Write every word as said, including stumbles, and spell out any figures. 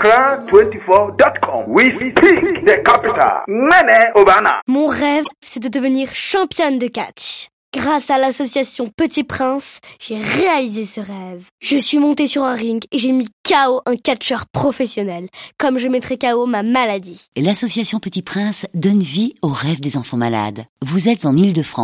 accra vingt-quatre point com. We speak the capital. Nene Obana. Mon rêve, c'est de devenir championne de catch. Grâce à l'association Petit Prince, j'ai réalisé ce rêve. Je suis montée sur un ring et j'ai mis K O un catcheur professionnel, comme je mettrais K O ma maladie. L'association Petit Prince donne vie aux rêves des enfants malades. Vous êtes en Île-de-France.